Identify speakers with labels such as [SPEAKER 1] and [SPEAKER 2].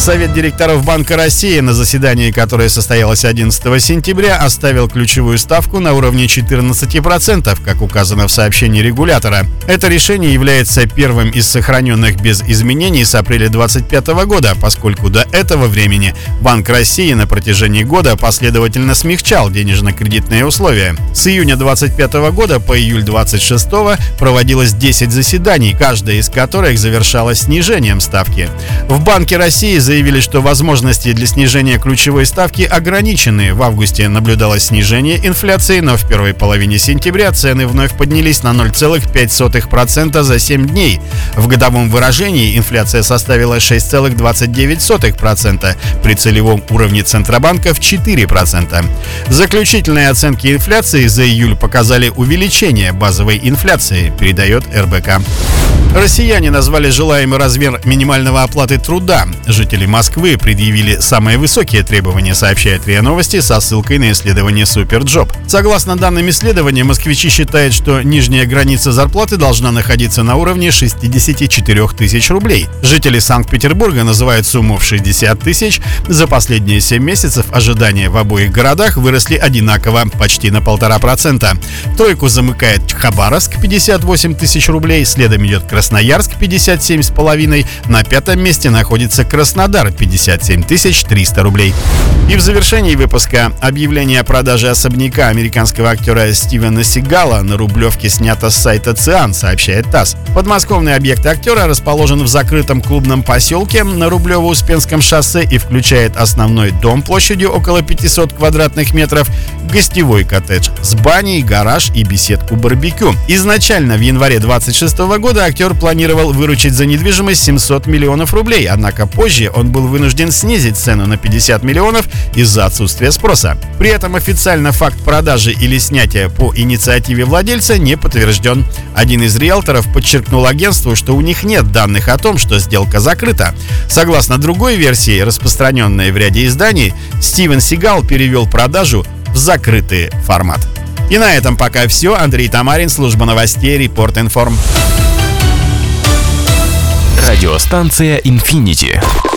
[SPEAKER 1] Совет директоров Банка России на заседании, которое состоялось 11 сентября, оставил ключевую ставку на уровне 14%, как указано в сообщении регулятора. Это решение является первым из сохраненных без изменений с апреля 2025 года, поскольку до этого времени Банк России на протяжении года последовательно смягчал денежно-кредитные условия. С июня 2025 года по июль 2026 проводилось 10 заседаний, каждое из которых завершалось снижением ставки. В Банке России заявили, что возможности для снижения ключевой ставки ограничены. В августе наблюдалось снижение инфляции, но в первой половине сентября цены вновь поднялись на 0,5% за 7 дней. В годовом выражении инфляция составила 6,29%, при целевом уровне Центробанка в 4%. Заключительные оценки инфляции за июль показали увеличение базовой инфляции, передает РБК. Россияне назвали желаемый размер минимального оплаты труда. Жители Москвы предъявили самые высокие требования, сообщает РИА Новости со ссылкой на исследование Суперджоп. Согласно данным исследования, москвичи считают, что нижняя граница зарплаты должна находиться на уровне 64 тысяч рублей. Жители Санкт-Петербурга называют сумму в 60 тысяч. За последние 7 месяцев ожидания в обоих городах выросли одинаково, почти на 1,5%. Тройку замыкает Хабаровск, 58 тысяч рублей, следом идет Красноярск, 57,5, на пятом месте находится Краснодар, 57 300 рублей. И в завершении выпуска объявление о продаже особняка американского актера Стивена Сигала на Рублевке снято с сайта ЦИАН, сообщает ТАСС. Подмосковный объект актера расположен в закрытом клубном поселке на Рублево-Успенском шоссе и включает основной дом площадью около 500 квадратных метров, гостевой коттедж с баней, гараж и беседку барбекю. Изначально в январе 2026 года актер планировал выручить за недвижимость 700 миллионов рублей, однако позже он был вынужден снизить цену на 50 миллионов из-за отсутствия спроса. При этом официально факт продажи или снятия по инициативе владельца не подтвержден. Один из риэлторов подчеркнул агентству, что у них нет данных о том, что сделка закрыта. Согласно другой версии, распространенной в ряде изданий, Стивен Сигал перевел продажу в закрытый формат. И на этом пока все. Андрей Тамарин, служба новостей, Репорт Информ.
[SPEAKER 2] Радиостанция «Инфинити».